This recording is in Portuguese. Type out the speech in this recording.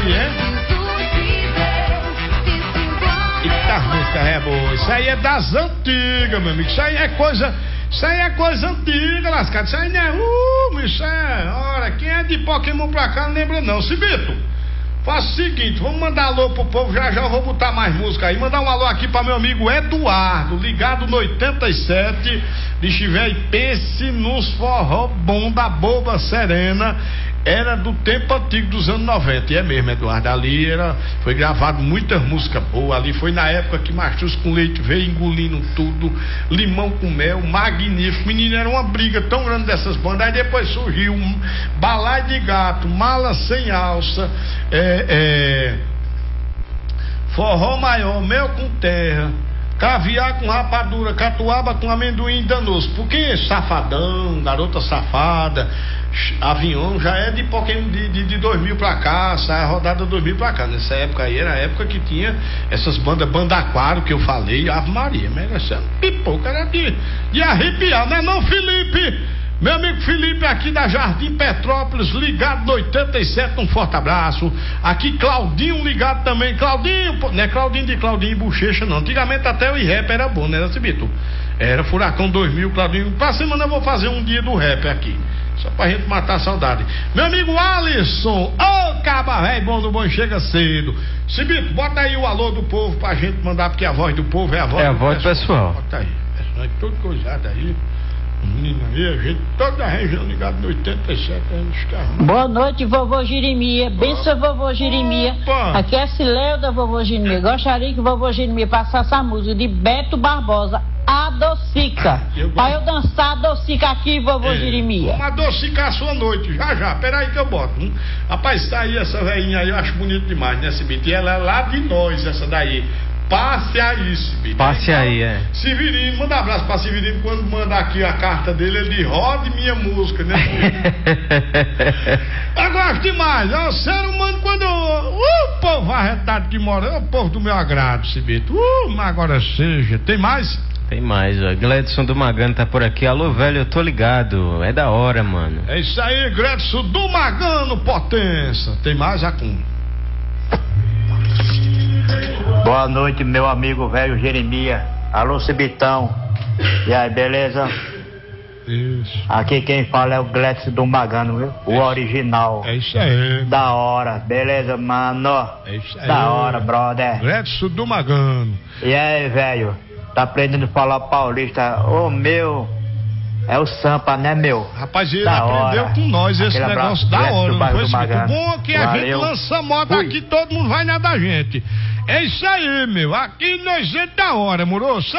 aí, é? Eita, música é boa. Isso aí é das antigas, meu amigo. Isso aí é coisa antiga, lascado. Isso aí não é, isso é, ora, quem é de Pokémon pra cá não lembra não. Cibito, faça o seguinte, vamos mandar alô pro povo, já eu vou botar mais música aí. Mandar um alô aqui pra meu amigo Eduardo, ligado no 87, de velho, pense nos forró bom da Boba Serena. Era do tempo antigo dos anos 90, e é mesmo, Eduardo, ali foi gravado muitas músicas boas, ali foi na época que Machus com Leite veio engolindo tudo, Limão com Mel, magnífico, menino, era uma briga tão grande dessas bandas, aí depois surgiu Balai de Gato, Mala Sem Alça, Forró Maior, Mel com Terra, Caviar com Rapadura, Catuaba com Amendoim Danoso, porque Safadão, Garota Safada, Avião já é de Pokémon de 2000 pra cá, sai a rodada 2000 pra cá. Nessa época aí era a época que tinha essas bandas, Banda Aquário que eu falei, Ave Maria, merecendo pipoca, era de arrepiar, né não, Felipe? Meu amigo Felipe aqui da Jardim Petrópolis, ligado no 87, um forte abraço. Aqui Claudinho ligado também, Claudinho, não é Claudinho de Claudinho e Bochecha não, antigamente até o rap era bom, né, Cibito? Era Furacão 2000, Claudinho, pra semana eu vou fazer um dia do rap aqui, só pra gente matar a saudade. Meu amigo Alisson, ô caba velho bom do bom, chega cedo. Cibito, bota aí o alô do povo pra gente mandar, porque a voz do povo é a voz do pessoal. Bota aí, pessoal, tudo coisado aí. Menina aí, a gente, toda a região ligada no 87 anos. Boa noite, vovô Jeremias. Benção, vovô Jeremias. Aqui é Cileuda, vovô Jeremias. Gostaria que o vovô Jeremias passasse essa música de Beto Barbosa, Adocica. Pra eu dançar Adocica aqui, vovô Jeremias. Vamos adocicar a sua noite, já. Peraí que eu boto. Rapaz, tá aí essa velhinha aí, eu acho bonito demais, né, Cibito? E ela é lá de nós, essa daí. Passe aí, Cibito. Passe aí, Severino, manda um abraço pra Severino. Quando mandar aqui a carta dele, ele rode minha música, né? Eu gosto demais. É o ser humano quando o povo arretado que mora, é o povo do meu agrado, Cibito. Mas agora seja. Tem mais? Tem mais, ó. Gledson do Magano tá por aqui. Alô, velho, eu tô ligado. É da hora, mano. É isso aí, Gledson do Magano, potência. Tem mais, Acum? Boa noite, meu amigo velho Jeremias. Alô, Cibitão. E aí, beleza? Isso. Aqui quem fala é o Gledson do Magano, viu? O original. É isso aí. Da hora, beleza, mano? É isso aí. Da hora, brother. Gledson do Magano. E aí, velho? Tá aprendendo a falar paulista? Ô, meu... É o Sampa, né, meu? Rapaz, ele aprendeu com nós esse negócio da hora, não foi isso? O bom é que a gente lança moda aqui, todo mundo vai na da gente. É isso aí, meu. Aqui nós é da hora, moro?